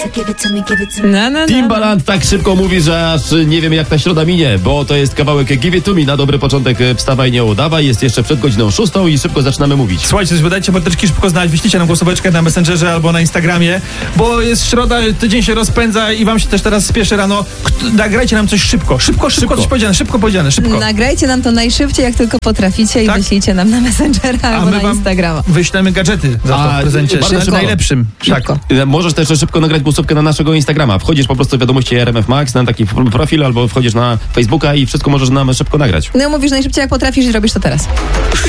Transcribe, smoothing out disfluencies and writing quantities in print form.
Timbaland tak szybko mówi, że aż nie wiem jak ta środa minie, bo to jest kawałek Give It To Me. Na dobry początek wstawaj, nie udawaj. Jest jeszcze przed godziną 6 i szybko zaczynamy mówić. Słuchajcie, wydajcie porteczki, szybko znaleźć, wyślijcie nam głosoweczkę na Messengerze albo na Instagramie, bo jest środa, tydzień się rozpędza i wam się też teraz spieszy rano. Nagrajcie nam coś szybko. Szybko. Coś powiedziane, szybko. Nagrajcie nam to najszybciej, jak tylko potraficie i wyślijcie nam na Messengera albo na Instagrama. Wyślemy gadżety za to w prezencie. Bardzo najlepszym. Szybko. Możesz też szybko nagrać głosówkę na naszego Instagrama. Wchodzisz po prostu w wiadomości RMF Max na taki profil albo wchodzisz na Facebooka i wszystko możesz nam szybko nagrać. No mówisz najszybciej jak potrafisz i robisz to teraz.